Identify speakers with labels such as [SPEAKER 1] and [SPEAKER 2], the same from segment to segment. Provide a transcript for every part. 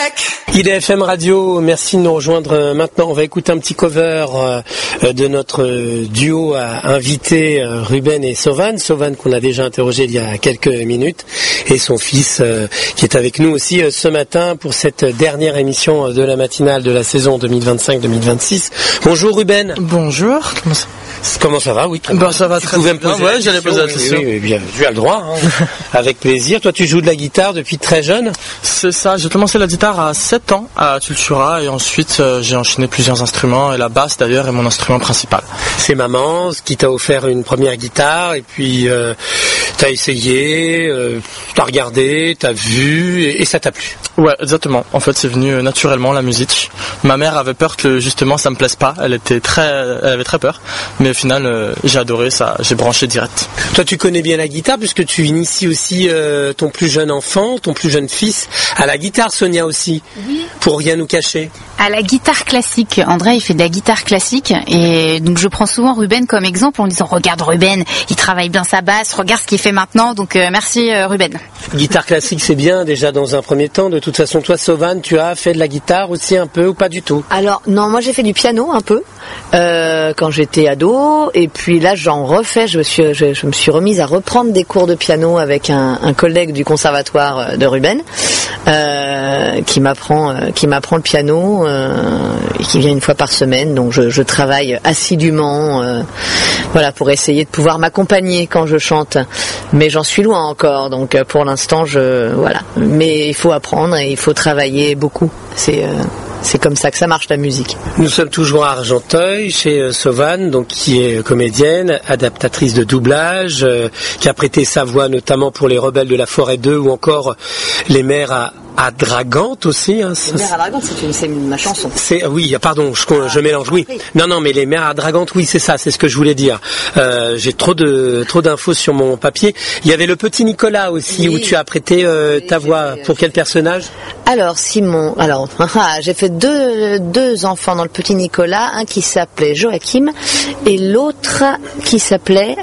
[SPEAKER 1] IDFM Radio, merci de nous rejoindre maintenant. On va écouter un petit cover de notre duo invité Ruben et Sovan. Sovan qu'on a déjà interrogé il y a quelques minutes et son fils qui est avec nous aussi ce matin pour cette dernière émission de la matinale de la saison 2025-2026. Bonjour Ruben.
[SPEAKER 2] Bonjour.
[SPEAKER 1] Comment ça va? Oui.
[SPEAKER 2] Ça va très bien.
[SPEAKER 1] Ouais, j'allais poser la question. Oui, bien, tu as le droit. Avec plaisir. Toi, tu joues de la guitare depuis très jeune?
[SPEAKER 2] C'est ça. J'ai commencé la guitare à 7 ans à Tultura et ensuite j'ai enchaîné plusieurs instruments et la basse d'ailleurs est mon instrument principal.
[SPEAKER 1] C'est maman qui t'a offert une première guitare et puis t'as essayé, t'as regardé, t'as vu et ça t'a plu.
[SPEAKER 2] Ouais, exactement. En fait, c'est venu naturellement la musique. Ma mère avait peur que justement ça me plaise pas. Elle avait très peur. Mais au final, j'ai adoré ça. J'ai branché direct.
[SPEAKER 1] Toi, tu connais bien la guitare puisque tu inities aussi ton plus jeune enfant, ton plus jeune fils à la guitare, Sonia aussi.
[SPEAKER 3] Oui.
[SPEAKER 1] Pour rien nous cacher.
[SPEAKER 3] À la guitare classique. André, il fait de la guitare classique et donc je prends souvent Ruben comme exemple en disant regarde Ruben, il travaille bien sa basse, regarde ce qu'il fait maintenant. Donc merci Ruben.
[SPEAKER 1] Guitare classique, c'est bien déjà dans un premier temps. De toute façon, toi, Sovan, tu as fait de la guitare aussi un peu ou pas du tout?
[SPEAKER 4] Alors non, moi j'ai fait du piano un peu quand j'étais ado et puis là j'en refais. Je me suis remise à reprendre des cours de piano avec un collègue du conservatoire de Ruben qui m'apprend le piano et qui vient une fois par semaine. Donc je travaille assidûment voilà pour essayer de pouvoir m'accompagner quand je chante. Mais j'en suis loin encore. Donc pour l'instant voilà. Mais il faut apprendre et il faut travailler beaucoup. C'est comme ça que ça marche la musique.
[SPEAKER 1] Nous sommes toujours à Argenteuil chez Sovan, donc qui est comédienne, adaptatrice de doublage, qui a prêté sa voix notamment pour Les Rebelles de la Forêt 2 ou encore Les Mères à Dragante aussi. Hein.
[SPEAKER 4] Les Mères à Dragante, c'est ma chanson.
[SPEAKER 1] Oui, pardon, je mélange. Oui, non, mais Les Mères à Dragante, oui, c'est ça, c'est ce que je voulais dire. J'ai trop d'infos sur mon papier. Il y avait le petit Nicolas aussi, oui, où tu as prêté ta voix. Pour quel personnage?
[SPEAKER 4] Alors Simon. Alors j'ai fait deux enfants dans le petit Nicolas, un qui s'appelait Joachim et l'autre qui s'appelait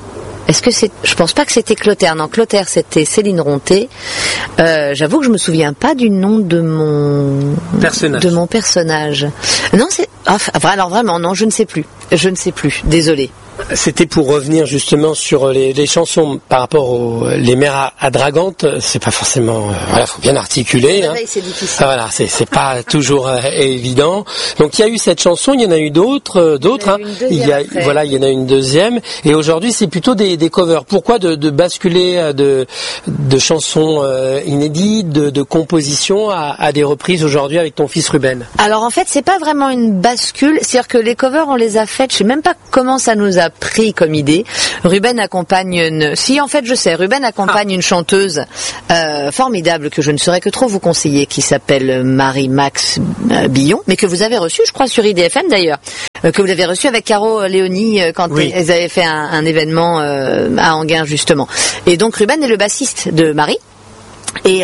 [SPEAKER 4] je pense pas que c'était Clotaire. Non, Clotaire c'était Céline Ronté. J'avoue que je me souviens pas du nom de mon personnage. Non, alors vraiment non, je ne sais plus. Désolée.
[SPEAKER 1] C'était pour revenir justement sur les chansons par rapport aux Les Mères à Dragante. C'est pas forcément, faut bien articuler.
[SPEAKER 4] Hein. C'est difficile.
[SPEAKER 1] Voilà, c'est pas toujours évident. Donc il y a eu cette chanson, il y en a eu d'autres. Il y en a une deuxième. Et aujourd'hui, c'est plutôt des covers. Pourquoi de basculer de chansons inédites, de compositions à des reprises aujourd'hui avec ton fils Ruben?
[SPEAKER 4] Alors en fait, c'est pas vraiment une bascule. C'est-à-dire que les covers, on les a faites. Je sais même pas comment ça nous a pris comme idée. Ruben accompagne Ruben accompagne une chanteuse formidable que je ne saurais que trop vous conseiller, qui s'appelle Marie-Max Billon, mais que vous avez reçue, je crois, sur IDFM d'ailleurs, que vous avez reçue avec Caro Léonie quand elles avaient fait un événement à Enghien justement. Et donc Ruben est le bassiste de Marie. Et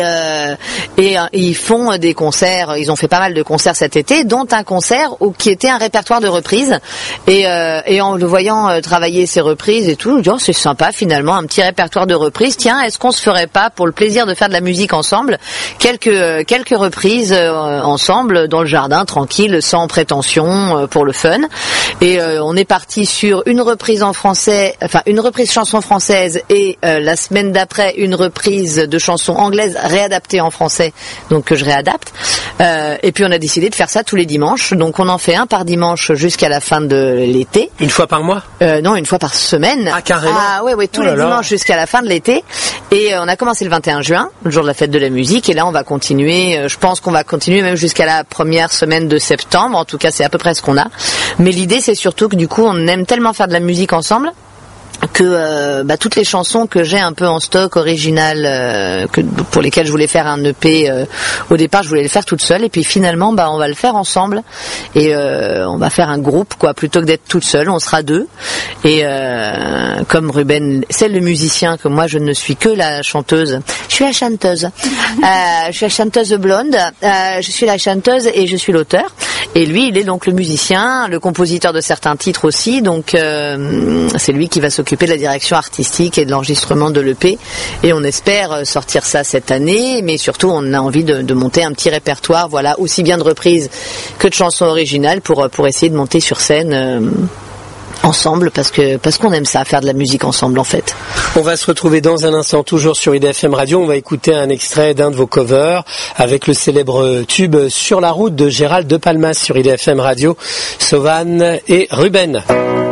[SPEAKER 4] ils font des concerts. Ils ont fait pas mal de concerts cet été, dont un concert qui était un répertoire de reprises. Et en le voyant travailler ses reprises et tout, je me dis c'est sympa finalement, un petit répertoire de reprises. Tiens, est-ce qu'on se ferait pas pour le plaisir de faire de la musique ensemble, quelques reprises ensemble dans le jardin, tranquille, sans prétention, pour le fun. Et on est parti sur une reprise en français, une reprise chanson française et la semaine d'après une reprise de chanson anglaise réadaptée en français, donc que je réadapte. Et puis on a décidé de faire ça tous les dimanches. Donc on en fait un par dimanche jusqu'à la fin de l'été.
[SPEAKER 1] Une fois par mois?
[SPEAKER 4] Non, une fois par semaine.
[SPEAKER 1] Ah, carrément?
[SPEAKER 4] Ah ouais, tous les dimanches jusqu'à la fin de l'été. Et on a commencé le 21 juin, le jour de la fête de la musique. Et là on va continuer, je pense qu'on va continuer même jusqu'à la première semaine de septembre. En tout cas c'est à peu près ce qu'on a. Mais l'idée c'est surtout que du coup on aime tellement faire de la musique ensemble que toutes les chansons que j'ai un peu en stock originales, pour lesquelles je voulais faire un EP, au départ je voulais le faire toute seule, et puis finalement on va le faire ensemble, et on va faire un groupe plutôt que d'être toute seule. On sera deux, et comme Ruben c'est le musicien, que moi je ne suis que la chanteuse, je suis la chanteuse je suis la chanteuse blonde, je suis la chanteuse et je suis l'auteur, et lui il est donc le musicien, le compositeur de certains titres aussi, donc c'est lui qui va s'occuper s'occuper de la direction artistique et de l'enregistrement de l'EP. Et on espère sortir ça cette année, mais surtout on a envie de monter un petit répertoire, voilà, aussi bien de reprises que de chansons originales pour essayer de monter sur scène ensemble, parce qu'on aime ça, faire de la musique ensemble en fait.
[SPEAKER 1] On va se retrouver dans un instant toujours sur IDFM Radio. On va écouter un extrait d'un de vos covers avec le célèbre tube Sur la route de Gérald de Palmas sur IDFM Radio. Sovan et Ruben.